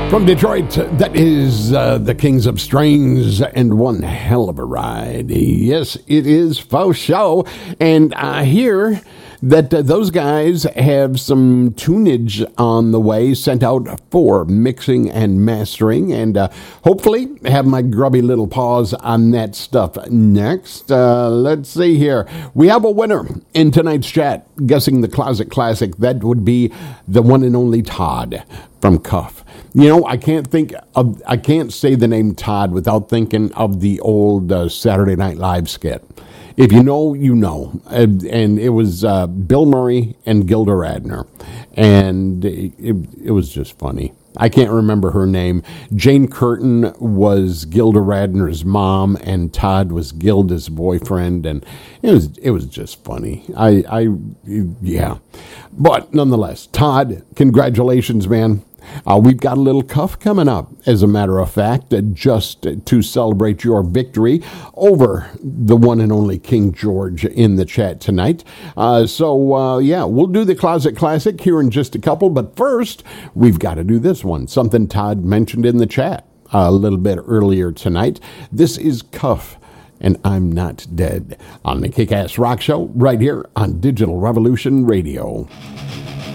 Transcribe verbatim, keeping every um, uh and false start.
From Detroit, that is uh, the Kings of Strings, and one hell of a ride. Yes, it is faux show, and I hear that uh, those guys have some tunage on the way sent out for mixing and mastering, and uh, hopefully have my grubby little paws on that stuff next. Uh, let's see here. We have a winner in tonight's chat, guessing the closet classic. That would be the one and only Todd from Cuff. You know, I can't think of, I can't say the name Todd without thinking of the old uh, Saturday Night Live skit. If you know, you know. And, and it was uh, Bill Murray and Gilda Radner. And it, it, it was just funny. I can't remember her name. Jane Curtin was Gilda Radner's mom, and Todd was Gilda's boyfriend, and it was it was just funny. I, I yeah. But nonetheless, Todd, congratulations, man. Uh, we've got a little cuff coming up, as a matter of fact, uh, just to celebrate your victory over the one and only King George in the chat tonight. Uh, so, uh, yeah, we'll do the Closet Classic here in just a couple, but first, we've got to do this one, something Todd mentioned in the chat a little bit earlier tonight. This is Cuff, and I'm Not Dead, on the Kick-Ass Rock Show right here on Digital Revolution Radio.